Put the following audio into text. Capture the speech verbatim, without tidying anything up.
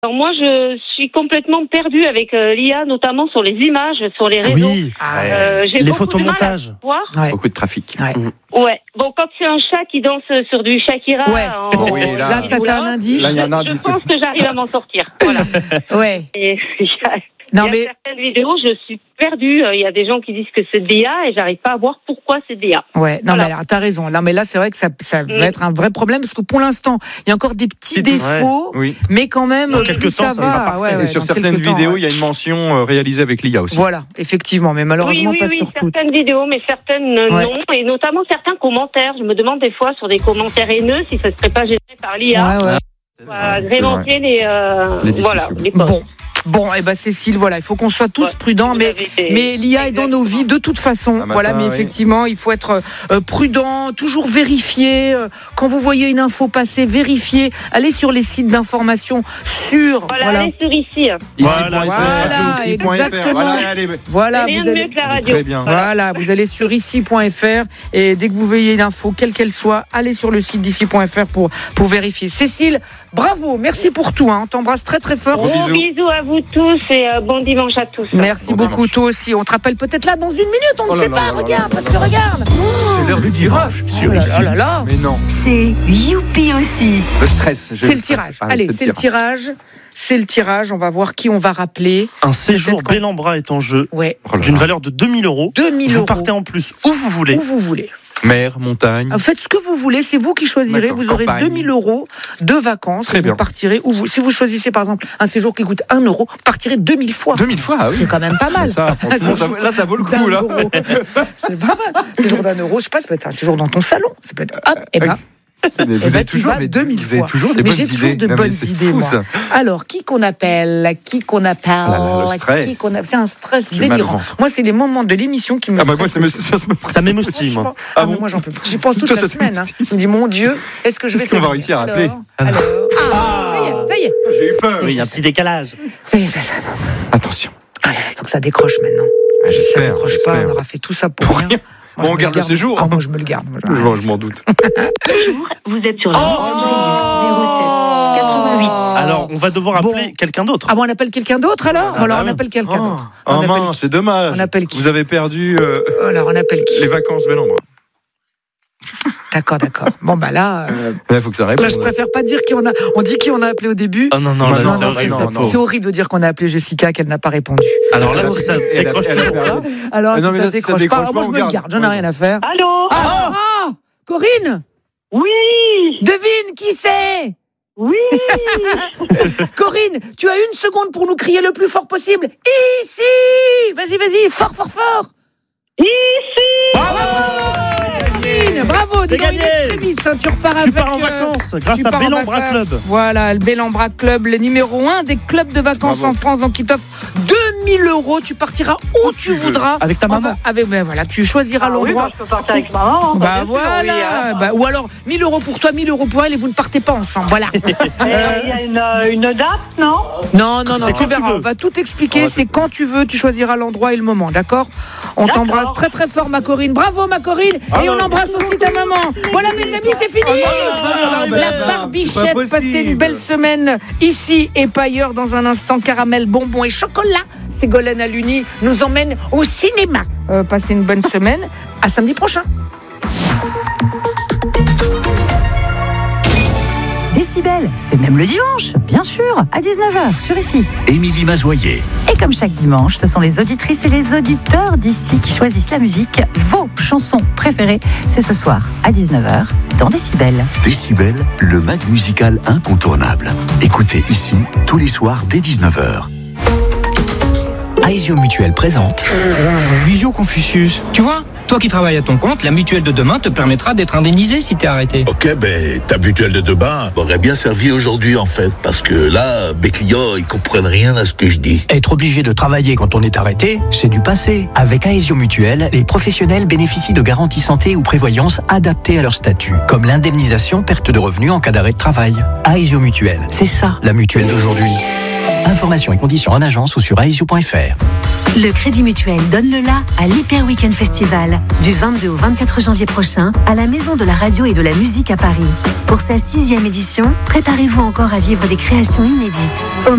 Alors moi, je suis complètement perdue avec euh, l'I A, notamment sur les images, sur les réseaux. Oui, Euh, j'ai les beaucoup de mal à photomontages. voir. Ouais. Beaucoup de trafic. Ouais. Mmh. Ouais. Bon, quand c'est un chat qui danse sur du Shakira, Ouais. en, Bon, oui, là- là, ça fait un indice. Là, il y a un je, indice. je pense que j'arrive à m'en sortir. Voilà. Ouais. Et il y a, Non, il y a mais- certaines vidéos, je suis perdue. Il y a des gens qui disent que c'est de l'I A et j'arrive pas à voir pourquoi c'est de l'I A. Ouais, non, Voilà. mais alors, t'as raison. Non, mais là, c'est vrai que ça, ça va Mm. être un vrai problème parce que pour l'instant, il y a encore des petits C'est- défauts, Oui. mais quand même, Dans quelques plus temps, ça ça sera va. parfait. Ouais, ouais, Et sur dans certaines quelques temps, vidéos, ouais. il y a une mention euh, réalisée avec l'I A aussi. Voilà, effectivement, mais malheureusement oui, pas oui, sur oui, toutes. certaines vidéos, mais certaines euh, Ouais. non, et notamment certains commentaires. Je me demande des fois sur des commentaires haineux si ça ne serait pas généré par l'I A. Ouais, ouais. Pour agrémenter les, euh, Les voilà, discussions. les posts. Bon. Bon, et ben Cécile, voilà, il faut qu'on soit tous Ouais, prudents, vous mais avez été- mais l'I A est dans nos vies de toute façon. Ah bah voilà, ça, mais oui. effectivement, il faut être euh, prudent, toujours vérifier. euh, quand vous voyez une info passer, vérifiez. Allez sur les sites d'information sûrs. Voilà, Voilà, allez sur ici. Voilà, voilà, exactement. Voilà, allez, voilà, Rien vous de allez. mieux que la radio. Très bien. Voilà, vous allez sur ici point f r et dès que vous voyez une info, quelle qu'elle soit, allez sur le site d'ici point f r pour, pour vérifier. Cécile, bravo, merci pour tout. Hein. On t'embrasse très très fort. Gros Gros bisous. bisous à vous tous et euh, bon dimanche à tous. Merci Bon beaucoup, dimanche. toi aussi. On te rappelle peut-être là dans une minute, on Oh ne là sait là pas, là là regarde, là parce que regarde. C'est l'heure du tirage Oh sur là ici. là là là. Mais non, C'est Youpi aussi. le stress. j'ai C'est le stress. tirage. Ah, Allez, c'est le tirage. C'est le tirage. On va voir qui on va rappeler. Un séjour Peut-être quand- bel en bras est en jeu, Ouais, Oh là d'une là. valeur de deux mille euros. deux mille Vous euros. partez en plus où vous voulez. Où vous voulez. Mer, montagne. Faites ce que vous voulez, c'est vous qui choisirez. D'accord, Vous aurez campagne. deux mille euros de vacances. Très et bien. vous partirez où vous. Si vous choisissez par exemple un séjour qui coûte un euro, vous partirez deux mille fois. deux mille fois, ah oui. C'est quand même pas mal. Ça, franchement, ça vaut- là, ça vaut le D'un coup, là. euro. C'est pas mal. Séjour d'un euro, je sais pas, ça peut être un séjour dans ton salon. Ça peut être hop, et ben. Mais Eh vous ben, avez tu toujours, vas mais deux mille vous avez fois. toujours des Mais bonnes j'ai idées. toujours de Non, mais bonnes c'est idées, fou, moi. ça. Alors, qui qu'on appelle Qui qu'on appelle Ah là là, le stress. Qui qu'on a- C'est un stress J'ai mal au délirant. ventre. Moi, c'est les moments de l'émission qui me Ah bah moi, stressent ça le me, plus. ça, ça me stresse. Ça m'émoustille, moi. Franchement, Ah ah, mais bon moi, j'en peux plus. J'y pense toute Toi, la ça semaine. Hein. t'émoustille. Je me dis, mon Dieu, est-ce que je vais Est-ce qu'on va tenir réussir à Alors, appeler alors, ah, ça y est, ça y est. J'ai eu peur. Oui, il y a un petit décalage. Ça y est, ça, ça. Attention. Ah là, il faut que ça décroche maintenant. Ah, Si ça j'espère, décroche pas, j'espère. on aura fait tout ça pour, Pour rien. rien. Moi, Bon, je on me garde le garde. séjour. Ah, moi, je me le garde. Moi, je- Je, je m'en doute. Vous êtes sur le Oh Alors, on va devoir Bon. appeler quelqu'un d'autre. Ah bon, on appelle quelqu'un d'autre alors Ah, Alors, bah on oui. appelle quelqu'un Oh, d'autre. oh On appelle mince, qui c'est dommage. On appelle qui Vous avez perdu euh, Alors, on appelle qui les vacances bel en bras. D'accord, d'accord. Bon, bah là, euh, Il faut que ça réponde. là, je préfère pas dire qui on a. On dit qui on a appelé au début. Ah non, non, Non, là, non, c'est non, horrible. non, la non. pauvre. C'est horrible de dire qu'on a appelé Jessica, qu'elle n'a pas répondu. Alors là, Elle a- si ça elle a- décroche elle a toujours perdu. pas. Alors, Mais non, si mais ça là, si ça décroche pas, décroche moi pas, je on me le garde. garde, j'en ai rien à faire. Allô? Ah, ah, Corinne, Oui! devine qui c'est. Oui! Corinne, tu as une seconde pour nous crier le plus fort possible. Ici. Vas-y, vas-y, fort, fort, fort. Ici! Corinne, bravo, dis C'est donc, une gagné. extrémiste, hein, tu repars Tu avec... pars en euh, vacances grâce tu à pars en Bellambra vacances. Club. Voilà, le Bellambra Club, le numéro un des clubs de vacances Bravo. en France, donc qui t'offre deux mille euros. Tu partiras où tu tu veux. voudras. Avec ta maman. Enfin, avec, ben voilà, tu choisiras Ah oui, l'endroit. bah, je peux partir avec ma maman. Bah bien sûr, voilà, oui, hein. bah, ou alors mille euros pour toi, mille euros pour elle et vous ne partez pas ensemble. Voilà. Et Il y a une, euh, une date, non? Non, non, non, C'est tu quand tu verras. veux. On va tout On expliquer. va C'est quand tu veux. Tu choisiras l'endroit et le moment, d'accord? On D'accord. t'embrasse très très fort, ma Corinne. Bravo, ma Corinne. Et on embrasse aussi ta maman. Voilà, mes amis, c'est fini. non, non, La non, barbichette, c'est pas passez une possible. belle semaine ici et pas ailleurs. Dans un instant, caramel, bonbons et chocolat. Ségolène Aluni nous emmène au cinéma. Euh, passez une bonne semaine. À samedi prochain. Décibel, c'est même le dimanche, bien sûr, à dix-neuf heures sur ici. Émilie Mazoyer. Et comme chaque dimanche, ce sont les auditrices et les auditeurs d'ici qui choisissent la musique. Vos chansons préférées, c'est ce soir à dix-neuf heures dans Décibel. Décibel, le mag musical incontournable. Écoutez ici tous les soirs dès dix-neuf heures. Aesio Mutuelle présente. Visio Confucius. Tu vois, toi qui travailles à ton compte, la mutuelle de demain te permettra d'être indemnisé si t'es arrêté. Ok, ben ta mutuelle de demain m'aurait bien servi aujourd'hui en fait, parce que là, mes clients, ils comprennent rien à ce que je dis. Être obligé de travailler quand on est arrêté, c'est du passé. Avec Aesio Mutuelle, les professionnels bénéficient de garanties santé ou prévoyance adaptées à leur statut, comme l'indemnisation perte de revenus en cas d'arrêt de travail. Aesio Mutuelle, c'est ça la mutuelle d'aujourd'hui. Informations et conditions en agence ou sur aesio point f r. Le Crédit Mutuel donne le la à l'Hyper Weekend Festival du vingt-deux au vingt-quatre janvier prochain à la Maison de la Radio et de la Musique à Paris. Pour sa sixième édition, préparez-vous encore à vivre des créations inédites.